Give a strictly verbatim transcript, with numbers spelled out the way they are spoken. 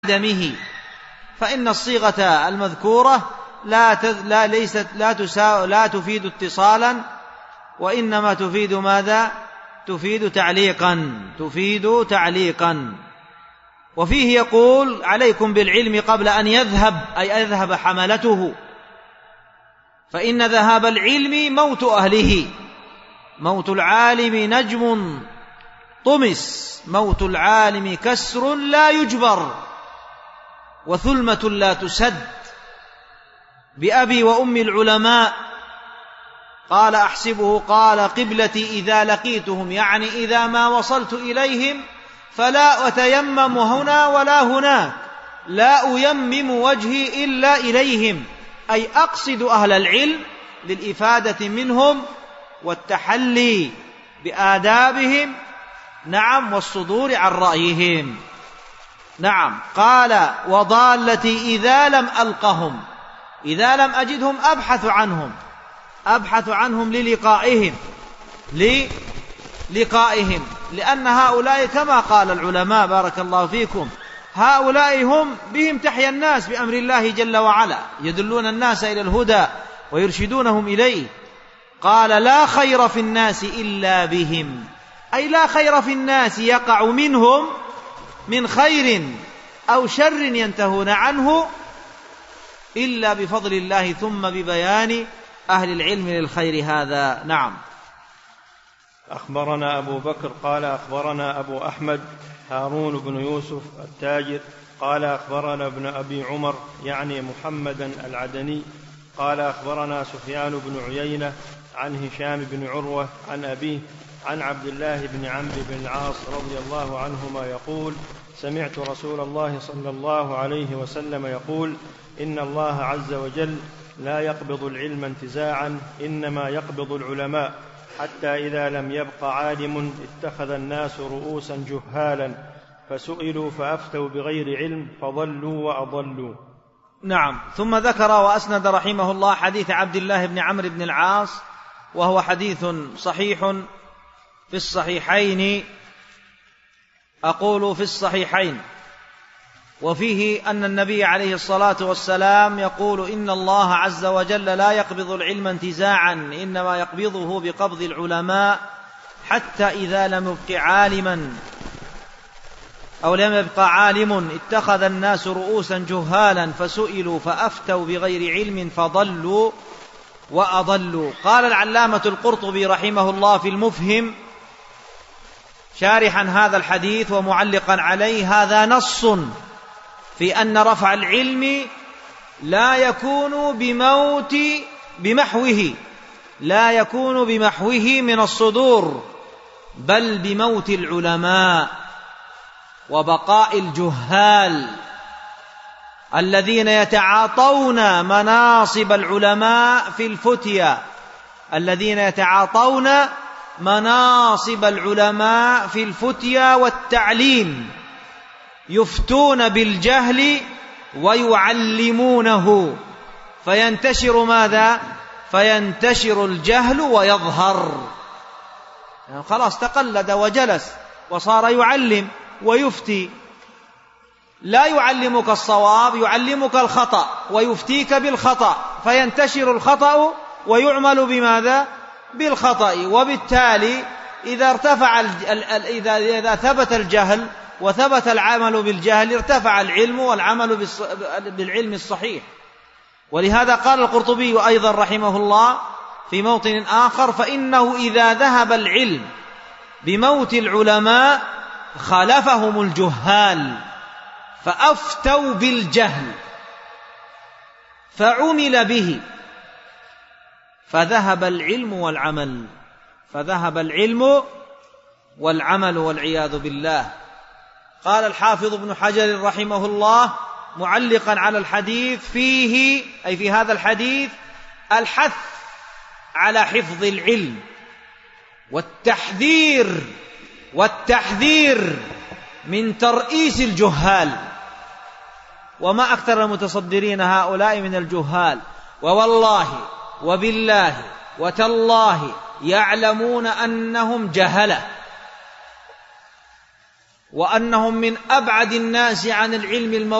عدمه، فإن الصيغة المذكورة لا تذ... لا ليست لا تسا... لا تفيد اتصالا، وإنما تفيد ماذا؟ تفيد تعليقا تفيد تعليقا. وفيه يقول: عليكم بالعلم قبل أن يذهب، أي يذهب حملته، فإن ذهاب العلم موت أهله. موت العالم نجم طمس، موت العالم كسر لا يجبر، وثلمة لا تسد. بأبي وأمي العلماء، قال أحسبه قال قبلتي إذا لقيتهم، يعني إذا ما وصلت إليهم فلا أتيمم هنا ولا هناك، لا أيمم وجهي إلا إليهم، أي أقصد أهل العلم للإفادة منهم والتحلي بآدابهم، نعم، والصدور عن رأيهم. نعم. قال: وضالتي إذا لم ألقهم، إذا لم أجدهم أبحث عنهم أبحث عنهم للقائهم للقائهم لأن هؤلاء كما قال العلماء بارك الله فيكم، هؤلاء هم بهم تحيا الناس بأمر الله جل وعلا، يدلون الناس إلى الهدى ويرشدونهم إليه. قال: لا خير في الناس إلا بهم، أي لا خير في الناس يقع منهم من خير أو شر ينتهون عنه إلا بفضل الله، ثم ببيان أهل العلم للخير هذا. نعم. أخبرنا أبو بكر قال أخبرنا أبو أحمد هارون بن يوسف التاجر قال أخبرنا ابن أبي عمر يعني محمدا العدني قال أخبرنا سفيان بن عيينة عن هشام بن عروة عن أبيه عن عبد الله بن عمرو بن العاص رضي الله عنهما يقول: سمعت رسول الله صلى الله عليه وسلم يقول: إن الله عز وجل لا يقبض العلم انتزاعا، إنما يقبض العلماء، حتى إذا لم يبق عالم اتخذ الناس رؤوسا جهالا فسئلوا فأفتوا بغير علم فضلوا وأضلوا. نعم. ثم ذكر وأسند رحمه الله حديث عبد الله بن عمرو بن العاص، وهو حديث صحيح في الصحيحين، أقول في الصحيحين، وفيه أن النبي عليه الصلاة والسلام يقول: إن الله عز وجل لا يقبض العلم انتزاعا، إنما يقبضه بقبض العلماء، حتى إذا لم يبق عالما أو لم يبق عالم اتخذ الناس رؤوسا جهالا فسئلوا فأفتوا بغير علم فضلوا وأضلوا. قال العلامة القرطبي رحمه الله في المفهم شارحا هذا الحديث ومعلقا عليه: هذا نص في أن رفع العلم لا يكون بموت بمحوه لا يكون بمحوه من الصدور، بل بموت العلماء وبقاء الجهال الذين يتعاطون مناصب العلماء في الفتيا الذين يتعاطون مناصب العلماء في الفتيا والتعليم، يفتون بالجهل ويعلمونه، فينتشر ماذا؟ فينتشر الجهل ويظهر، يعني خلاص تقلد وجلس وصار يعلم ويفتي، لا يعلمك الصواب، يعلمك الخطأ ويفتيك بالخطأ، فينتشر الخطأ ويعمل بماذا؟ بالخطأ. وبالتالي إذا ارتفع إذا إذا ثبت الجهل وثبت العمل بالجهل ارتفع العلم والعمل بالعلم الصحيح. ولهذا قال القرطبي أيضا رحمه الله في موطن آخر: فإنه إذا ذهب العلم بموت العلماء خالفهم الجهال فأفتوا بالجهل فعمل به فذهب العلم والعمل فذهب العلم والعمل والعياذ بالله. قال الحافظ ابن حجر رحمه الله معلقا على الحديث: فيه أي في هذا الحديث الحث على حفظ العلم والتحذير والتحذير من ترئيس الجهال. وما أكثر المتصدرين هؤلاء من الجهال، ووالله وبالله وتالله يعلمون أنهم جهلة، وأنهم من أبعد الناس عن العلم الموضوع